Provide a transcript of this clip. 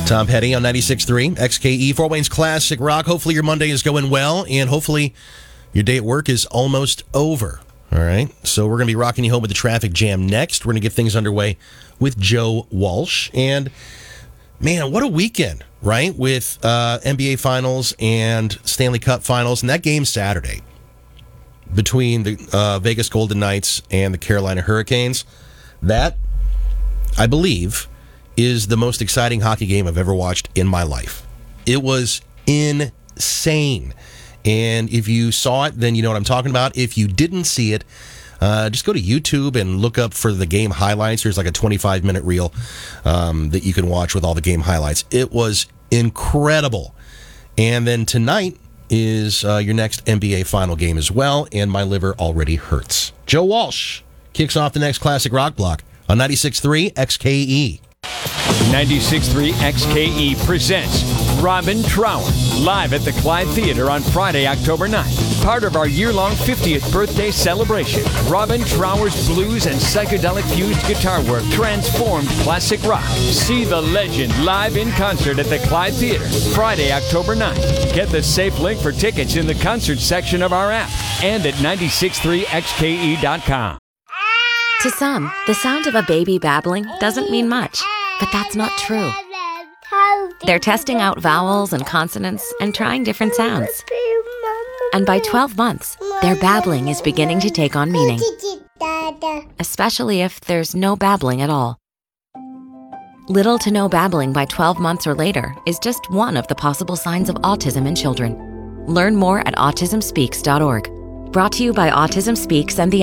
Tom Petty on 96.3 XKE, Fort Wayne's Classic Rock. Hopefully your Monday is going well, and hopefully your day at work is almost over. All right, so we're going to be rocking you home with the traffic jam next. We're going to get things underway with Joe Walsh. And, man, what a weekend, right, with NBA Finals and Stanley Cup Finals. And that game Saturday between the Vegas Golden Knights and the Carolina Hurricanes, that, I believe, is the most exciting hockey game I've ever watched in my life. It was insane. And if you saw it, then you know what I'm talking about. If you didn't see it, just go to YouTube and look up for the game highlights. There's like a 25-minute reel that you can watch with all the game highlights. It was incredible. And then tonight is your next NBA final game as well, and my liver already hurts. Joe Walsh kicks off the next Classic Rock block on 96.3 XKE. 96.3 XKE presents Robin Trower live at the Clyde Theater on Friday, October 9th. Part of our year-long 50th birthday celebration, Robin Trower's blues and psychedelic-fused guitar work transformed classic rock. See the legend live in concert at the Clyde Theater, Friday, October 9th. Get the safe link for tickets in the concert section of our app and at 963xke.com. To some, the sound of a baby babbling doesn't mean much, but that's not true. They're testing out vowels and consonants and trying different sounds. And by 12 months, their babbling is beginning to take on meaning, especially if there's no babbling at all. Little to no babbling by 12 months or later is just one of the possible signs of autism in children. Learn more at autismspeaks.org. Brought to you by Autism Speaks and the